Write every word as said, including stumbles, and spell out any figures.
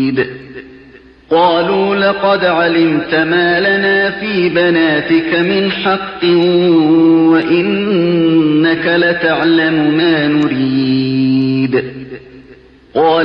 قالوا لقد علمت ما لنا في بناتك من حق وإنك لتعلم ما نريد. قال